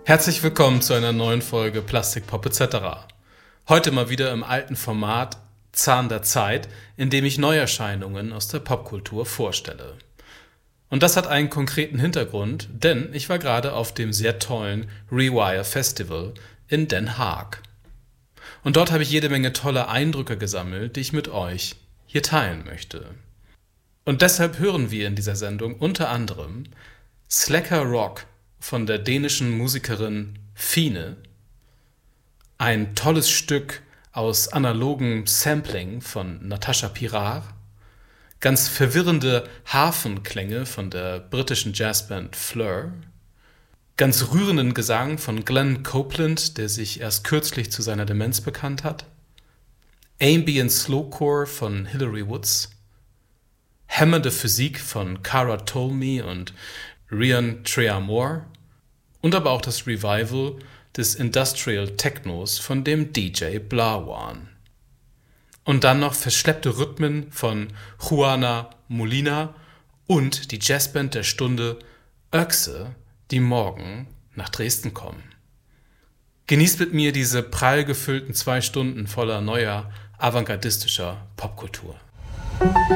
Herzlich willkommen zu einer neuen Folge Plastikpop etc. Heute mal wieder im alten Format Zahn der Zeit, in dem ich Neuerscheinungen aus der Popkultur vorstelle. Und das hat einen konkreten Hintergrund, denn ich war gerade auf dem sehr tollen Rewire Festival in Den Haag. Und dort habe ich jede Menge tolle Eindrücke gesammelt, die ich mit euch hier teilen möchte. Und deshalb hören wir in dieser Sendung unter anderem Slacker Rock von der dänischen Musikerin Fine, ein tolles Stück aus analogem Sampling von Natasha Pirar, ganz verwirrende Harfenklänge von der britischen Jazzband Fleur, ganz rührenden Gesang von Glenn Copeland, der sich erst kürzlich zu seiner Demenz bekannt hat, Ambient Slowcore von Hilary Woods, hämmernde Physik von Cara Tolmie und Ryan Treamore und aber auch das Revival des Industrial Technos von dem DJ Blawan. Und dann noch verschleppte Rhythmen von Juana Molina und die Jazzband der Stunde Öxe, die morgen nach Dresden kommen. Genießt mit mir diese prall gefüllten 2 Stunden voller neuer, avantgardistischer Popkultur.